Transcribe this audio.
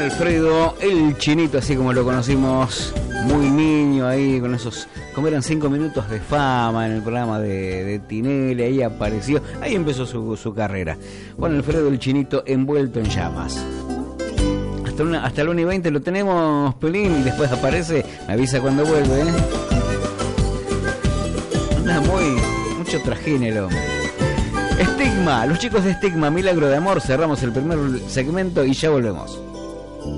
Alfredo, el Chinito, así como lo conocimos, muy niño ahí, con esos, como eran 5 minutos de fama en el programa de Tinelli, ahí apareció, ahí empezó su carrera. Juan Alfredo, el Chinito, envuelto en llamas. Hasta el 1:20 lo tenemos, Pelín, y después aparece, me avisa cuando vuelve, ¿eh? Anda mucho trajínelo. Estigma, los chicos de Estigma, Milagro de Amor, cerramos el primer segmento y ya volvemos.